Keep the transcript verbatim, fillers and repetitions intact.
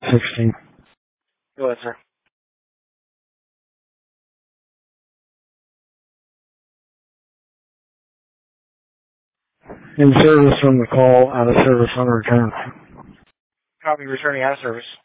sixteen. Go ahead, sir. In service on the call, out of service on return. Copy returning out of service.